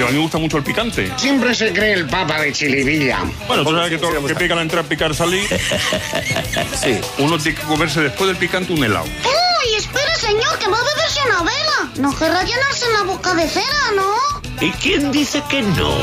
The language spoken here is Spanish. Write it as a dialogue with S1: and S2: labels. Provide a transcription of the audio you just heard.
S1: Pero a mí me gusta mucho el picante.
S2: Siempre se cree el papa de Chilivilla.
S1: Bueno, tú sabes que todo lo que pica la entrada, picar salir.
S3: Sí.
S1: Uno tiene que comerse después del picante un helado.
S4: ¡Uy, espere, señor, que va a beberse una vela! No querrá llenarse la boca de cera, ¿no?
S3: ¿Y quién dice que no?